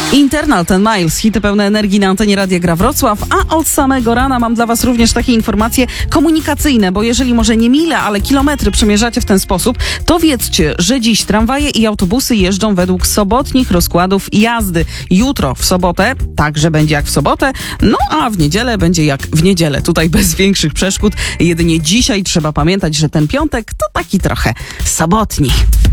Internal Ten Miles, hity pełne energii na antenie Radia Gra Wrocław, a od samego rana mam dla was również takie informacje komunikacyjne, bo jeżeli może nie mile, ale kilometry przemierzacie w ten sposób, to wiedzcie, że dziś tramwaje i autobusy jeżdżą według sobotnich rozkładów jazdy. Jutro w sobotę także będzie jak w sobotę, no a w niedzielę będzie jak w niedzielę. Tutaj bez większych przeszkód. Jedynie dzisiaj trzeba pamiętać, że ten piątek to taki trochę sobotni.